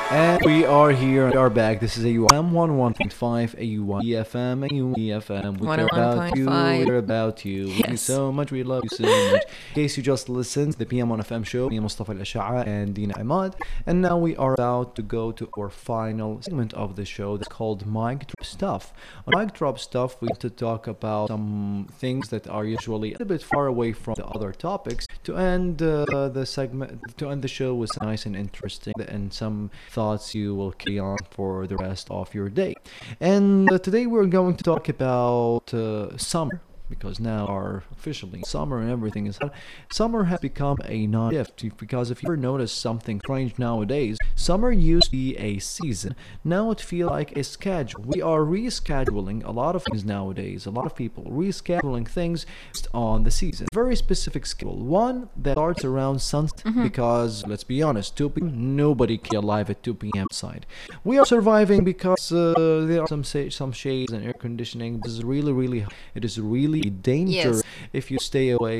And we are here. We are back. This is AUM 11.5 AUM EFM. AUM EFM. We care about you. 101.5. We care about you. Thank you Yes. so much. We love you so much. In case you just listened to the PM1FM show, me Mustafa Al-Asha'a and Dina Ahmad. And now we are about to go to our final segment of the show that's called Mic Drop Stuff. On Mic Drop Stuff, we want to talk about some things that are usually a bit far away from the other topics to end the segment, to end the show with nice and interesting and some thoughts you will carry on for the rest of your day. And today we're going to talk about summer. Because now are officially summer and everything is hot. Summer has become a non-gift because if you ever notice something strange nowadays, summer used to be a season. Now it feels like a schedule. We are rescheduling a lot of things nowadays. A lot of people rescheduling things based on the season. Very specific schedule. One that starts around sunset because let's be honest, 2 p.m. nobody can alive at 2 p.m. outside. We are surviving because there are some shades and air conditioning. This is really hot. It is really dangerous Yes. if you stay away